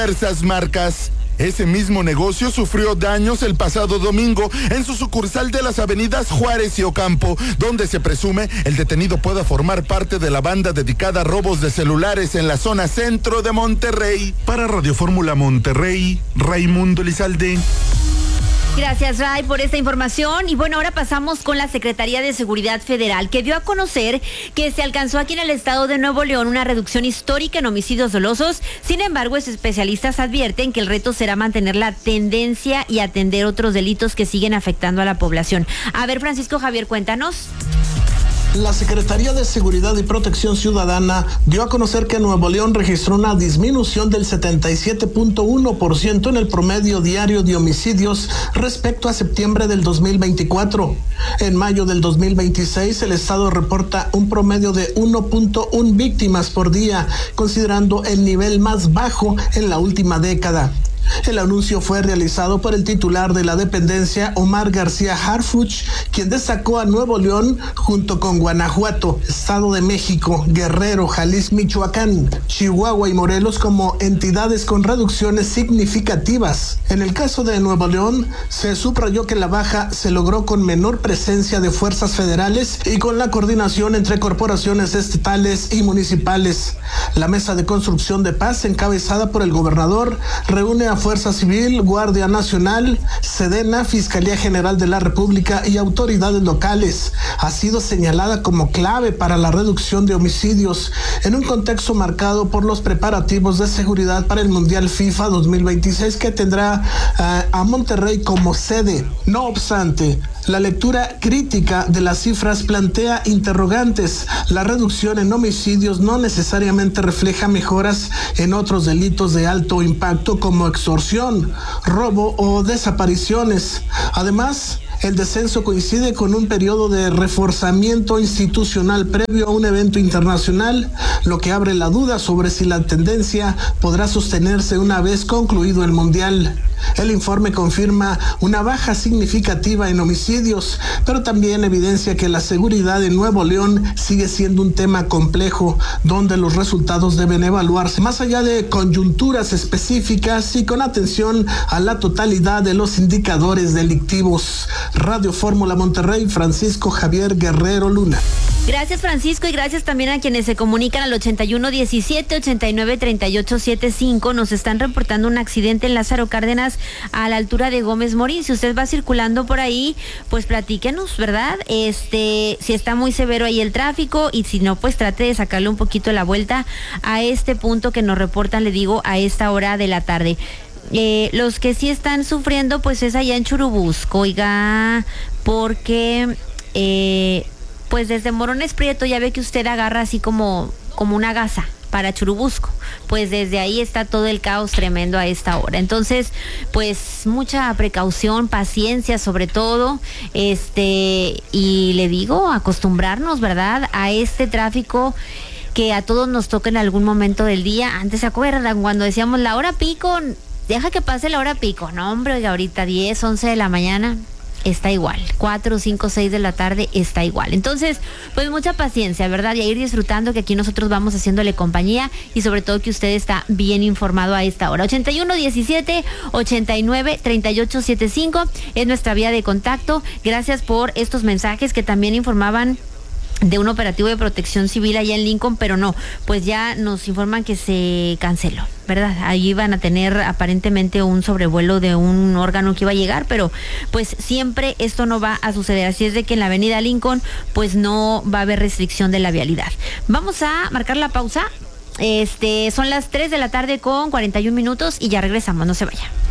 diversas marcas. Ese mismo negocio sufrió daños el pasado domingo en su sucursal de las avenidas Juárez y Ocampo, donde se presume el detenido pueda formar parte de la banda dedicada a robos de celulares en la zona centro de Monterrey. Para Radio Fórmula Monterrey, Raimundo Elizalde. Gracias, Ray, por esta información. Y bueno, ahora pasamos con la Secretaría de Seguridad Federal, que dio a conocer que se alcanzó aquí en el estado de Nuevo León una reducción histórica en homicidios dolosos. Sin embargo, los especialistas advierten que el reto será mantener la tendencia y atender otros delitos que siguen afectando a la población. A ver, Francisco Javier, cuéntanos. La Secretaría de Seguridad y Protección Ciudadana dio a conocer que Nuevo León registró una disminución del 77.1% en el promedio diario de homicidios respecto a septiembre del 2024. En mayo del 2026, el estado reporta un promedio de 1.1 víctimas por día, considerando el nivel más bajo en la última década. El anuncio fue realizado por el titular de la dependencia, Omar García Harfuch, quien destacó a Nuevo León junto con Guanajuato, Estado de México, Guerrero, Jalisco, Michoacán, Chihuahua y Morelos como entidades con reducciones significativas. En el caso de Nuevo León, se subrayó que la baja se logró con menor presencia de fuerzas federales y con la coordinación entre corporaciones estatales y municipales. La Mesa de Construcción de Paz, encabezada por el gobernador, reúne a Fuerza Civil, Guardia Nacional, Sedena, Fiscalía General de la República y autoridades locales. Ha sido señalada como clave para la reducción de homicidios en un contexto marcado por los preparativos de seguridad para el Mundial FIFA 2026 que tendrá a Monterrey como sede. No obstante, la lectura crítica de las cifras plantea interrogantes. La reducción en homicidios no necesariamente refleja mejoras en otros delitos de alto impacto como extorsión, robo o desapariciones. Además, el descenso coincide con un periodo de reforzamiento institucional previo a un evento internacional, lo que abre la duda sobre si la tendencia podrá sostenerse una vez concluido el Mundial. El informe confirma una baja significativa en homicidios, pero también evidencia que la seguridad en Nuevo León sigue siendo un tema complejo, donde los resultados deben evaluarse más allá de coyunturas específicas y con atención a la totalidad de los indicadores delictivos. Radio Fórmula Monterrey, Francisco Javier Guerrero Luna. Gracias, Francisco, y gracias también a quienes se comunican al 8117-893875. Nos están reportando un accidente en Lázaro Cárdenas a la altura de Gómez Morín. Si usted va circulando por ahí, pues platíquenos, ¿verdad? Si está muy severo ahí el tráfico, y si no, pues trate de sacarle un poquito la vuelta a este punto que nos reportan, le digo, a esta hora de la tarde. Los que sí están sufriendo, pues es allá en Churubusco, oiga, porque pues desde Morones Prieto ya ve que usted agarra así como una gasa para Churubusco, pues desde ahí está todo el caos tremendo a esta hora. Entonces, pues mucha precaución, paciencia sobre todo, y le digo, acostumbrarnos, ¿verdad?, a este tráfico que a todos nos toca en algún momento del día. Antes, ¿se acuerdan cuando decíamos la hora pico? Deja que pase la hora pico. No, hombre, oiga, ahorita 10, 11 de la mañana está igual, 4, 5, 6 de la tarde está igual. Entonces, pues mucha paciencia, ¿verdad? Y a ir disfrutando, que aquí nosotros vamos haciéndole compañía, y sobre todo que usted está bien informado a esta hora. 8117-893875 es nuestra vía de contacto. Gracias por estos mensajes que también informaban de un operativo de protección civil allá en Lincoln, pero no, pues ya nos informan que se canceló, ¿verdad? Allí iban a tener aparentemente un sobrevuelo de un órgano que iba a llegar, pero pues siempre esto no va a suceder, así es de que en la avenida Lincoln pues no va a haber restricción de la vialidad. Vamos a marcar la pausa, son las 3 de la tarde con 41 minutos y ya regresamos, no se vaya.